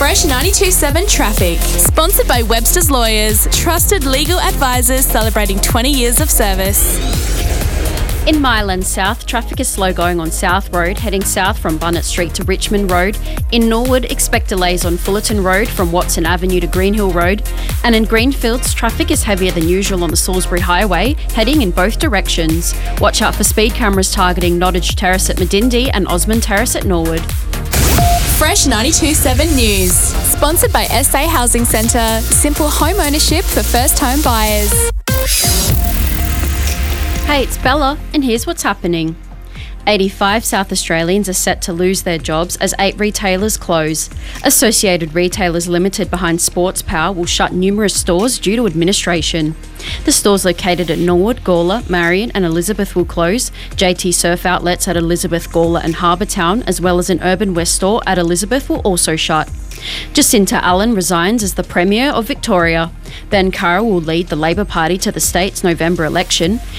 Fresh 92.7 Traffic. Sponsored by Webster's Lawyers, trusted legal advisors celebrating 20 years of service. In Myland South, traffic is slow going on South Road, heading south from Bunnett Street to Richmond Road. In Norwood, expect delays on Fullerton Road from Watson Avenue to Greenhill Road. And in Greenfields, traffic is heavier than usual on the Salisbury Highway, heading in both directions. Watch out for speed cameras targeting Nottage Terrace at Medindie and Osmond Terrace at Norwood. Fresh 92.7 News. Sponsored by SA Housing Centre. Simple home ownership for first home buyers. Hey, it's Bella, and here's what's happening. 85 South Australians are set to lose their jobs as 8 retailers close. Associated Retailers Limited behind Sports Power will shut numerous stores due to administration. The stores located at Norwood, Gawler, Marion and Elizabeth will close. JT Surf outlets at Elizabeth, Gawler and Harbour Town, as well as an Urban West store at Elizabeth, will also shut. Jacinta Allen resigns as the Premier of Victoria. Ben Carroll will lead the Labor Party to the state's November election.